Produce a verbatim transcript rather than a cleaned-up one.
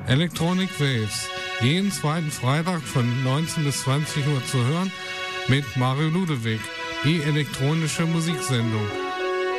Electronic Waves, jeden zweiten Freitag von neunzehn bis zwanzig Uhr zu hören mit Mario Ludewig, die elektronische Musiksendung.